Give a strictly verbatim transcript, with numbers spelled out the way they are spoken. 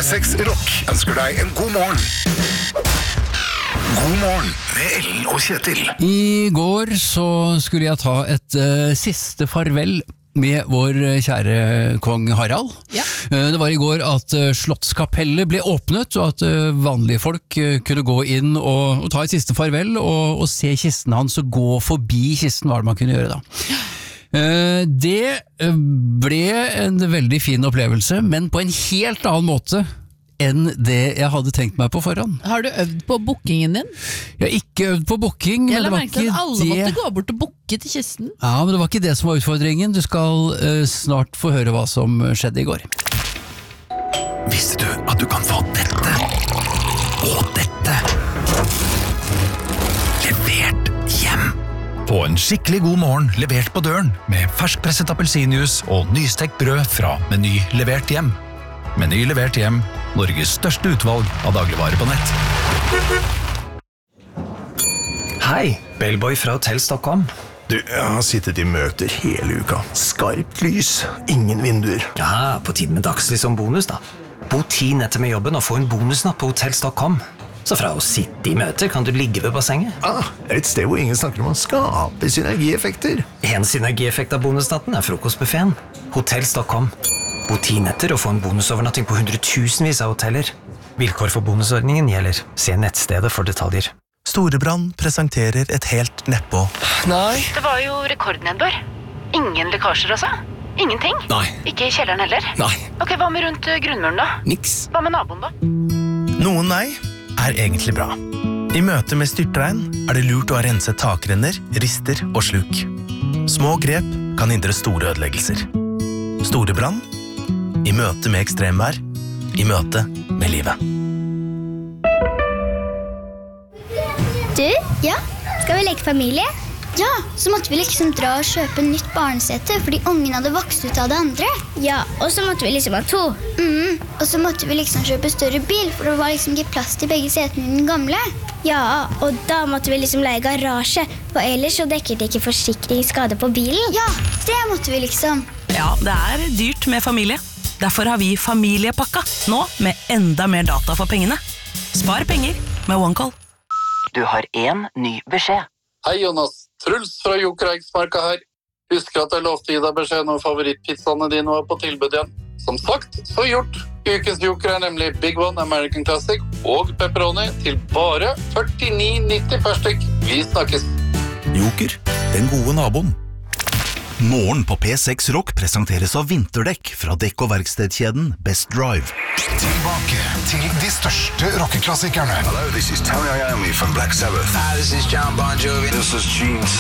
seks Rock ønsker deg en god morgen. God morgen med Ellen og Kjetil. I går så skulle jeg ta et uh, siste farvel med vår kjære kong Harald. Ja. Uh, det var i går at uh, Slottskapellet ble åpnet, og at uh, vanlige folk uh, kunne gå inn og, og ta et siste farvel, og, og se kisten hans og gå forbi kisten, hva det man kunne gjøre da. Uh, det ble en veldig fin opplevelse, men på en helt annen måte enn det jeg hadde tenkt meg på forhånd. Har du øvd på bookingen din? Jeg har ikke øvd på booking, men Jeg det la var merke til ikke at alle det. måtte gå bort og booke til kisten. Ja, men det var ikke det som var utfordringen. Du skal uh, snart få høre hva som skjedde i går. Visste du at du kan få dette og dette levert hjem? Få en skikkelig god morgen levert på døren med ferskpresset appelsinjuice og nystekt brød fra Meny levert hjem. Meny levert hjem, Norges største utvalg av dagligvarer på nett. Hei, Bellboy fra Hotel Stockholm. Du, jeg har sittet i møter hele uka. Skarpt lys, ingen vinduer. Ja, på tiden med dagslys som bonus da. Bo ti netter med jobben og få en bonusnatt på Hotel Stockholm. Så fra å sitte i møter kan du ligge ved bassenget. Ah, et sted hvor ingen snakker om å skape synergieffekter. En synergieffekt av bonusnatten er frokostbuffeten. Hotel Stockholm. Bo ti netter og få en bonusovernatting på hundretusenvis av hoteller. Vilkår for bonusordningen gjelder. Se nettstedet for detaljer. Storebrand presenterer et helt nedpå. Nei. Det var jo rekordnedbør. Ingen lekkasjer altså? Ingenting? Nei. Ikke i kjelleren heller? Nei. Ok, hva med rundt grunnmuren da? Niks. Hva med naboen da? Noen nei er egentlig bra. I møte med styrtregn er det lurt å ha renset takrenner, rister og sluk. Små grep kan hindre store ødeleggelser. Storebrand. I møte med ekstremvær. I møte med livet. Du, ja, skal vi leke familie? Ja, så måtte vi liksom dra og kjøpe nytt barnesete, fordi ungen hadde vokst ut av det andre. Ja, og så måtte vi liksom ha to. Mm, og så måtte vi liksom kjøpe større bil, for det var liksom ikke plass til begge setene i den gamle. Ja, og da måtte vi liksom leie garasje, for ellers så dekket ikke forsikringsskade på bilen. Ja, det måtte vi liksom. Ja, det er dyrt med familie. Derfor har vi familiepakka, nå med enda mer data for pengene. Spar penger med OneCall. Du har en ny beskjed. Hei Jonas, Truls fra Joker Eiksmarka her. Husker at jeg lovte gi deg beskjed når favorittpizzaene dine var på tilbud igjen. Som sagt, så gjort. Ukens Joker er nemlig Big One American Classic og pepperoni til bare førtini nitti per stykk. Vi snakkes. Joker, den gode naboen. Morgen på P seks Rock presenteres av vinterdekk fra dekk- og verkstedkjeden Best Drive. Tilbake til de største rockeklassikerne. Hello, this is Tony Iommi from Black Sabbath. Hi, this is John Bon Jovi. This is Gene